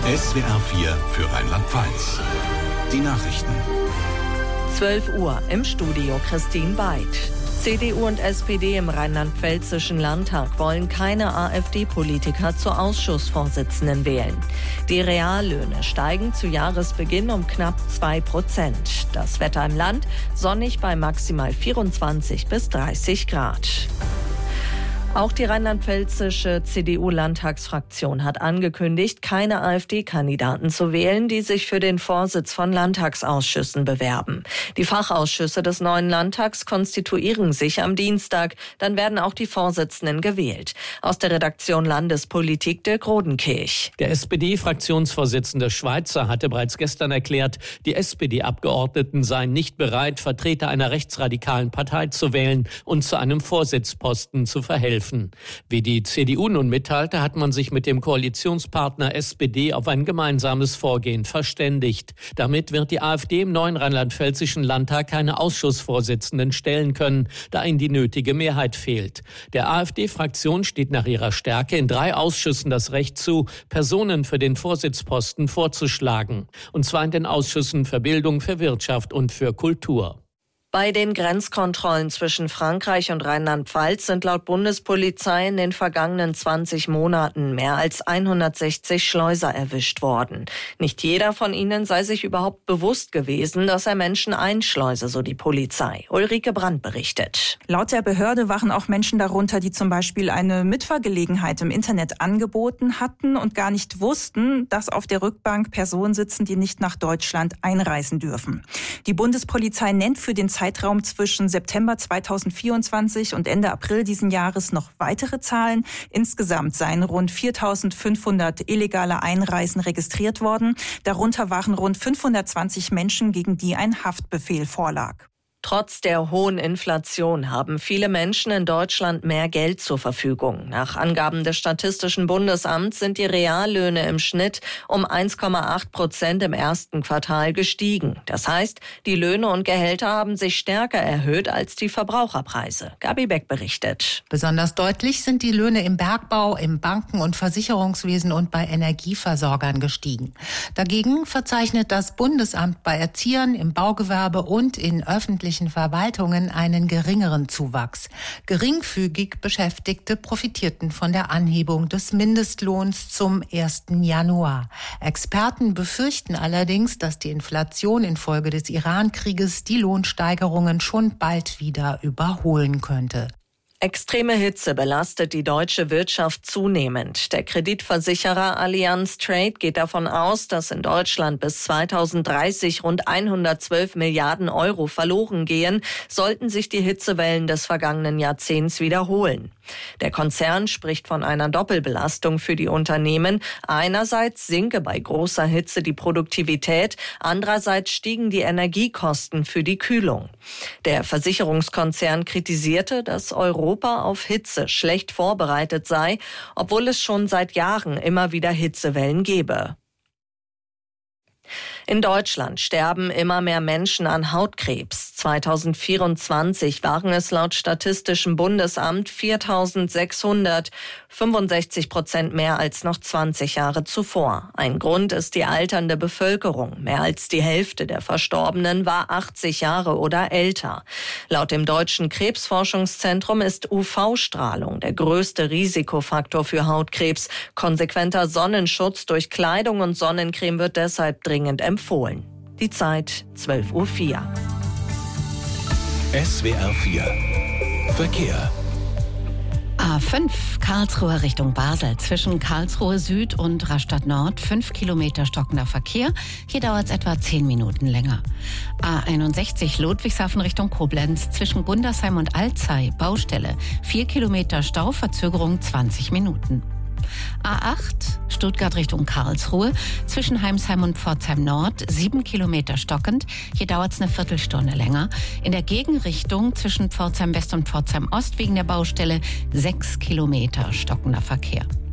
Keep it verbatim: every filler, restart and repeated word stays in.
S W R vier für Rheinland-Pfalz. Die Nachrichten. zwölf Uhr im Studio Christine Weid. C D U und S P D im Rheinland-Pfälzischen Landtag wollen keine AfD-Politiker zu Ausschussvorsitzenden wählen. Die Reallöhne steigen zu Jahresbeginn um knapp zwei Prozent. Das Wetter im Land sonnig bei maximal vierundzwanzig bis dreißig Grad. Auch die rheinland-pfälzische C D U-Landtagsfraktion hat angekündigt, keine AfD-Kandidaten zu wählen, die sich für den Vorsitz von Landtagsausschüssen bewerben. Die Fachausschüsse des neuen Landtags konstituieren sich am Dienstag. Dann werden auch die Vorsitzenden gewählt. Aus der Redaktion Landespolitik Dirk Rodenkirch. Der S P D-Fraktionsvorsitzende Schweizer hatte bereits gestern erklärt, die S P D-Abgeordneten seien nicht bereit, Vertreter einer rechtsradikalen Partei zu wählen und zu einem Vorsitzposten zu verhelfen. Wie die C D U nun mitteilte, hat man sich mit dem Koalitionspartner S P D auf ein gemeinsames Vorgehen verständigt. Damit wird die AfD im neuen rheinland-pfälzischen Landtag keine Ausschussvorsitzenden stellen können, da ihnen die nötige Mehrheit fehlt. Der AfD-Fraktion steht nach ihrer Stärke in drei Ausschüssen das Recht zu, Personen für den Vorsitzposten vorzuschlagen. Und zwar in den Ausschüssen für Bildung, für Wirtschaft und für Kultur. Bei den Grenzkontrollen zwischen Frankreich und Rheinland-Pfalz sind laut Bundespolizei in den vergangenen zwanzig Monaten mehr als hundertsechzig Schleuser erwischt worden. Nicht jeder von ihnen sei sich überhaupt bewusst gewesen, dass er Menschen einschleuse, so die Polizei. Ulrike Brandt berichtet. Laut der Behörde waren auch Menschen darunter, die zum Beispiel eine Mitfahrgelegenheit im Internet angeboten hatten und gar nicht wussten, dass auf der Rückbank Personen sitzen, die nicht nach Deutschland einreisen dürfen. Die Bundespolizei nennt für den Zeitraum Zeitraum zwischen September zweitausendvierundzwanzig und Ende April diesen Jahres noch weitere Zahlen. Insgesamt seien rund viertausendfünfhundert illegale Einreisen registriert worden. Darunter waren rund fünfhundertzwanzig Menschen, gegen die ein Haftbefehl vorlag. Trotz der hohen Inflation haben viele Menschen in Deutschland mehr Geld zur Verfügung. Nach Angaben des Statistischen Bundesamts sind die Reallöhne im Schnitt um eins Komma acht Prozent im ersten Quartal gestiegen. Das heißt, die Löhne und Gehälter haben sich stärker erhöht als die Verbraucherpreise. Gabi Beck berichtet. Besonders deutlich sind die Löhne im Bergbau, im Banken- und Versicherungswesen und bei Energieversorgern gestiegen. Dagegen verzeichnet das Bundesamt bei Erziehern, im Baugewerbe und in öffentlichen Verwaltungen einen geringeren Zuwachs. Geringfügig Beschäftigte profitierten von der Anhebung des Mindestlohns zum ersten Januar. Experten befürchten allerdings, dass die Inflation infolge des Iran-Krieges die Lohnsteigerungen schon bald wieder überholen könnte. Extreme Hitze belastet die deutsche Wirtschaft zunehmend. Der Kreditversicherer Allianz Trade geht davon aus, dass in Deutschland bis zweitausenddreißig rund hundertzwölf Milliarden Euro verloren gehen, sollten sich die Hitzewellen des vergangenen Jahrzehnts wiederholen. Der Konzern spricht von einer Doppelbelastung für die Unternehmen. Einerseits sinke bei großer Hitze die Produktivität, andererseits stiegen die Energiekosten für die Kühlung. Der Versicherungskonzern kritisierte, dass Europa auf Hitze schlecht vorbereitet sei, obwohl es schon seit Jahren immer wieder Hitzewellen gebe. In Deutschland sterben immer mehr Menschen an Hautkrebs. zweitausendvierundzwanzig waren es laut Statistischem Bundesamt viertausendsechshundert, fünfundsechzig Prozent mehr als noch zwanzig Jahre zuvor. Ein Grund ist die alternde Bevölkerung. Mehr als die Hälfte der Verstorbenen war achtzig Jahre oder älter. Laut dem Deutschen Krebsforschungszentrum ist U V-Strahlung der größte Risikofaktor für Hautkrebs. Konsequenter Sonnenschutz durch Kleidung und Sonnencreme wird deshalb dringend empfohlen. Die Zeit zwölf Uhr vier. S W R vier Verkehr. A fünf Karlsruhe Richtung Basel. Zwischen Karlsruhe Süd und Rastatt Nord fünf Kilometer stockender Verkehr. Hier dauert es etwa zehn Minuten länger. A einundsechzig Ludwigshafen Richtung Koblenz. Zwischen Gundersheim und Alzey Baustelle. vier Kilometer Stau, Verzögerung zwanzig Minuten. A acht Stuttgart Richtung Karlsruhe. Zwischen Heimsheim und Pforzheim Nord sieben Kilometer stockend. Hier dauert es eine Viertelstunde länger. In der Gegenrichtung zwischen Pforzheim West und Pforzheim Ost wegen der Baustelle sechs Kilometer stockender Verkehr.